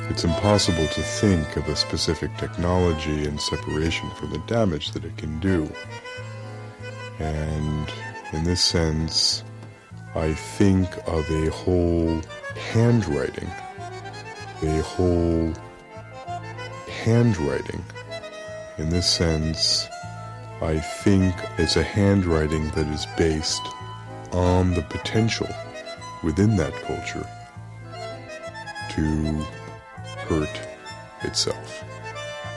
It's impossible to think of a specific technology in separation from the damage that it can do. And in this sense, I think of a whole handwriting. In this sense, I think it's a handwriting that is based on the potential within that culture to hurt itself.